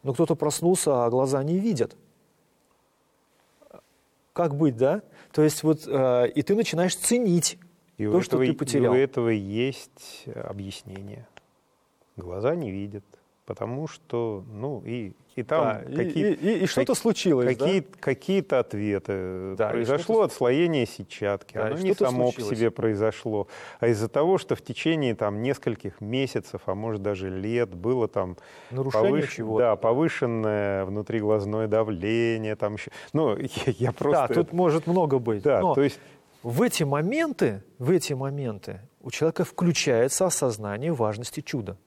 но кто-то проснулся, а глаза не видят. Как быть, да? То есть вот и ты начинаешь ценить то, что ты потерял. И у этого есть объяснение. Глаза не видят, потому что, ну, и там да, и что-то случилось, какие-то ответы. Да, произошло отслоение сетчатки, да, оно не само по себе произошло, а из-за того, что в течение там нескольких месяцев, а может даже лет, было там повышенное внутриглазное давление, там еще, ну, я просто... Да, тут может много быть. Да, но то есть... в эти моменты у человека включается осознание важности чуда.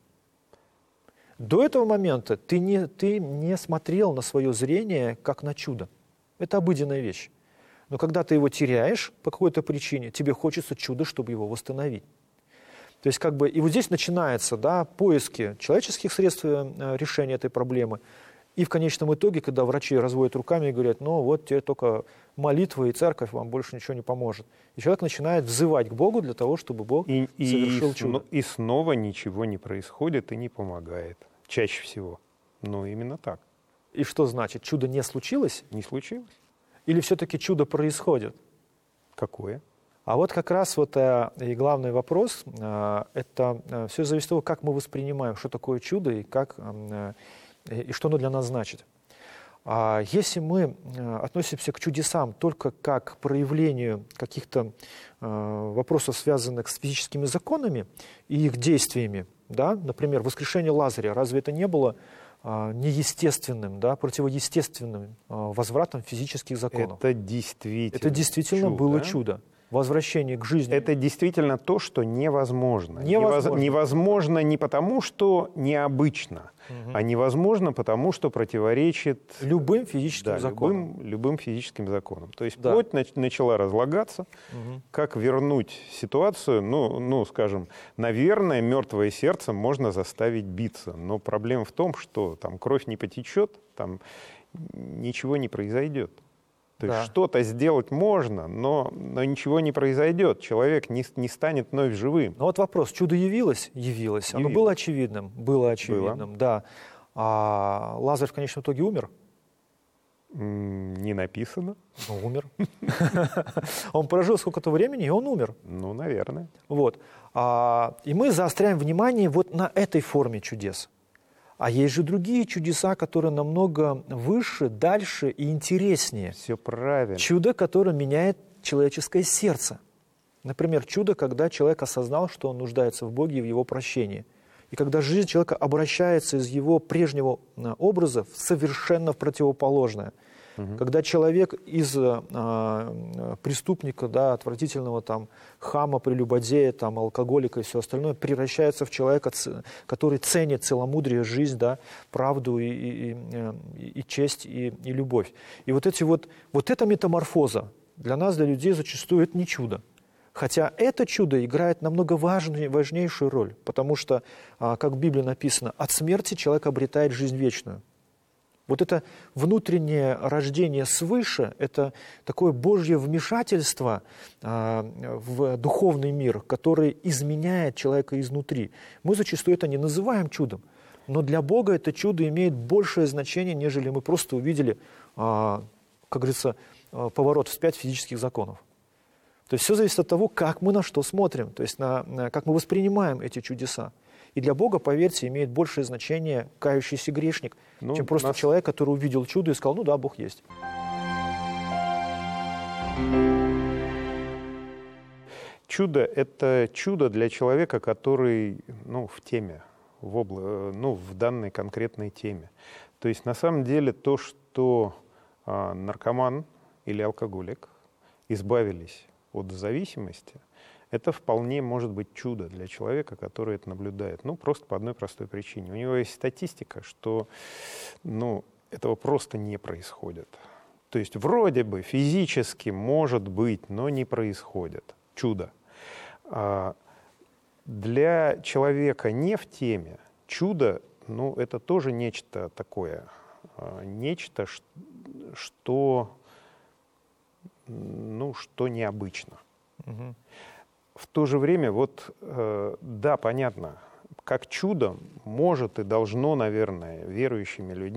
До этого момента ты не смотрел на свое зрение как на чудо. Это обыденная вещь. Но когда ты его теряешь по какой-то причине, тебе хочется чуда, чтобы его восстановить. То есть как бы и вот здесь начинаются, да, поиски человеческих средств решения этой проблемы. И в конечном итоге, когда врачи разводят руками и говорят, ну вот теперь только молитва и церковь вам больше ничего не поможет. И человек начинает взывать к Богу для того, чтобы Бог совершил чудо. И снова ничего не происходит и не помогает. Чаще всего. Но именно так. И что значит? Чудо не случилось? Не случилось. Или все-таки чудо происходит? Какое? А вот как раз вот и главный вопрос, это все зависит от того, как мы воспринимаем, что такое чудо и что оно для нас значит. Если мы относимся к чудесам только как к проявлению каких-то вопросов, связанных с физическими законами и их действиями, да, например, воскрешение Лазаря, разве это не было неестественным, да, противоестественным возвратом физических законов? Это действительно чудо, было чудо. Возвращение к жизни. Это действительно то, что невозможно. Невозможно не потому, что необычно, а невозможно потому, что противоречит любым физическим законам. Любым физическим законам. То есть плоть начала разлагаться. Как вернуть ситуацию? Ну, скажем, наверное, мертвое сердце можно заставить биться. Но проблема в том, что там кровь не потечет, там ничего не произойдет. То есть что-то сделать можно, но ничего не произойдет. Человек не станет вновь живым. Но вот вопрос, чудо явилось? Явилось. Оно было очевидным? Было очевидным, да. А Лазарь в конечном итоге умер? Не написано. Ну, умер. Он прожил сколько-то времени, и он умер. Ну, наверное. Вот. И мы заостряем внимание вот на этой форме чудес. А есть же другие чудеса, которые намного выше, дальше и интереснее. Все правильно. Чудо, которое меняет человеческое сердце. Например, чудо, когда человек осознал, что он нуждается в Боге и в Его прощении. И когда жизнь человека обращается из его прежнего образа совершенно в противоположное. Когда человек из преступника, да, отвратительного там, хама, прелюбодея, там, алкоголика и все остальное, превращается в человека, который ценит целомудрие, жизнь, да, правду и честь, и любовь. И вот эта метаморфоза для нас, для людей, зачастую это не чудо. Хотя это чудо играет намного важнейшую роль, потому что, как в Библии написано, от смерти человек обретает жизнь вечную. Вот это внутреннее рождение свыше, это такое Божье вмешательство в духовный мир, который изменяет человека изнутри. Мы зачастую это не называем чудом, но для Бога это чудо имеет большее значение, нежели мы просто увидели, как говорится, поворот вспять физических законов. То есть все зависит от того, как мы на что смотрим, то есть как мы воспринимаем эти чудеса. И для Бога, поверьте, имеет большее значение кающийся грешник, чем просто человек, который увидел чудо и сказал, ну да, Бог есть. Чудо – это чудо для человека, который в теме, в данной конкретной теме. То есть на самом деле то, что наркоман или алкоголик избавились от зависимости, это вполне может быть чудо для человека, который это наблюдает. Просто по одной простой причине. У него есть статистика, что этого просто не происходит. То есть вроде бы физически может быть, но не происходит. Чудо. Для человека не в теме чудо, это тоже нечто такое. Нечто, что необычно. В то же время, да, понятно, как чудо может и должно, наверное, верующими людьми